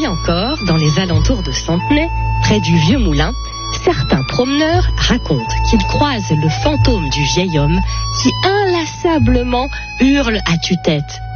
encore, dans les alentours de Centenay, près du vieux moulin, certains promeneurs racontent qu'ils croisent le fantôme du vieil homme qui inlassablement hurle à tue-tête.